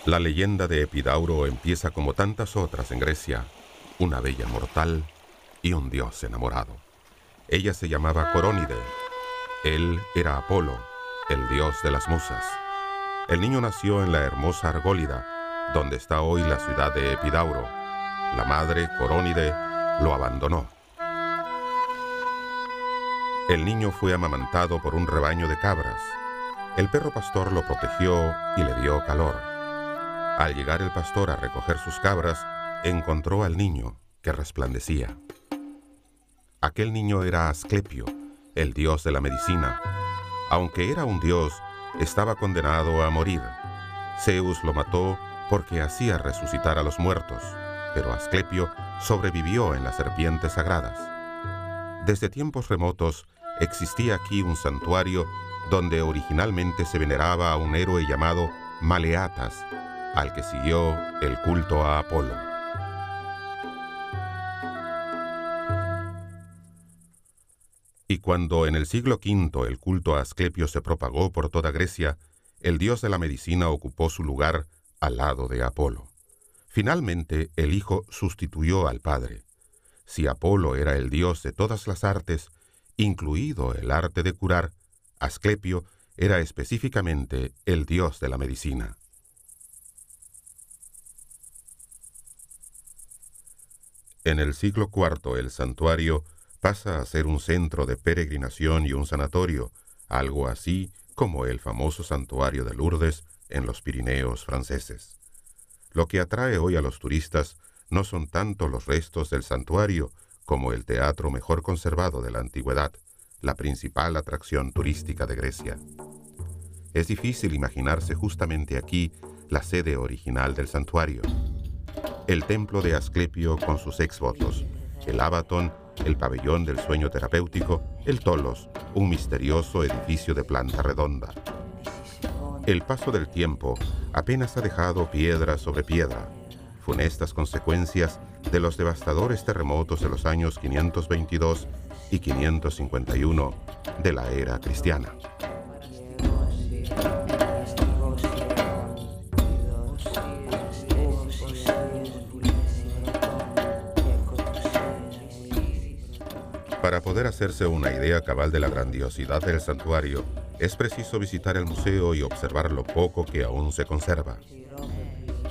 La leyenda de Epidauro empieza como tantas otras en Grecia, una bella mortal y un dios enamorado. Ella se llamaba Corónide. Él era Apolo, el dios de las musas. El niño nació en la hermosa Argólida, donde está hoy la ciudad de Epidauro. La madre, Corónide, lo abandonó. El niño fue amamantado por un rebaño de cabras. El perro pastor lo protegió y le dio calor. Al llegar el pastor a recoger sus cabras, encontró al niño, que resplandecía. Aquel niño era Asclepio, el dios de la medicina. Aunque era un dios, estaba condenado a morir. Zeus lo mató porque hacía resucitar a los muertos, pero Asclepio sobrevivió en las serpientes sagradas. Desde tiempos remotos existía aquí un santuario donde originalmente se veneraba a un héroe llamado Maleatas, al que siguió el culto a Apolo. Y cuando en el siglo V el culto a Asclepio se propagó por toda Grecia, el dios de la medicina ocupó su lugar al lado de Apolo. Finalmente, el hijo sustituyó al padre. Si Apolo era el dios de todas las artes, incluido el arte de curar, Asclepio era específicamente el dios de la medicina. En el siglo IV el santuario pasa a ser un centro de peregrinación y un sanatorio, algo así como el famoso santuario de Lourdes en los Pirineos franceses. Lo que atrae hoy a los turistas no son tanto los restos del santuario como el teatro mejor conservado de la antigüedad, la principal atracción turística de Grecia. Es difícil imaginarse justamente aquí la sede original del santuario. El templo de Asclepio con sus exvotos, el Abaton, el pabellón del sueño terapéutico, el Tolos, un misterioso edificio de planta redonda. El paso del tiempo apenas ha dejado piedra sobre piedra, funestas consecuencias de los devastadores terremotos de los años 522 y 551 de la era cristiana. Para poder hacerse una idea cabal de la grandiosidad del santuario, es preciso visitar el museo y observar lo poco que aún se conserva.